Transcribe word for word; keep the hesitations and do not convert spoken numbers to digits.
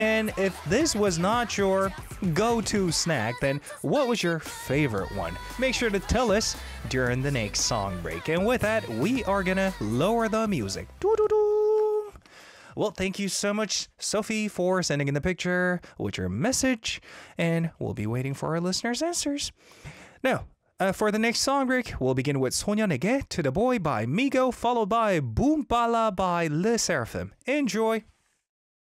And if this was not your go-to snack, then what was your favorite one? Make sure to tell us during the next song break. And with that, we are gonna lower the music. Doo-doo-doo. Well, thank you so much, Sophie, for sending in the picture with your message. And we'll be waiting for our listeners' answers. Now, uh, for the next song break, we'll begin with 소년에게 to the Boy by Migo, followed by Boom Bala by Le Seraphim. Enjoy!